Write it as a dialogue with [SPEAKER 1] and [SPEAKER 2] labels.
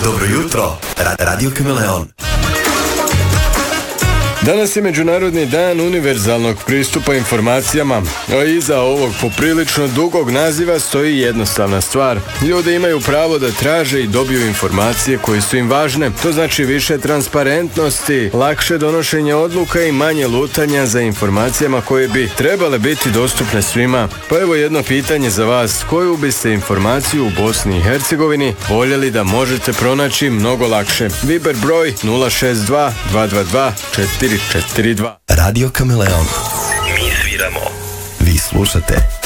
[SPEAKER 1] Dobro jutro, Radio Kameleon.
[SPEAKER 2] Danas je Međunarodni dan univerzalnog pristupa informacijama, a iza ovog poprilično dugog naziva stoji jednostavna stvar. Ljudi imaju pravo da traže i dobiju informacije koje su im važne. To znači više transparentnosti, lakše donošenje odluka i manje lutanja za informacijama koje bi trebale biti dostupne svima. Pa evo jedno pitanje za vas. Koju biste informaciju u Bosni i Hercegovini voljeli da možete pronaći mnogo lakše? Viber broj 062 222 442.
[SPEAKER 1] Radio Kameleon. Mi sviramo. Vi slušate.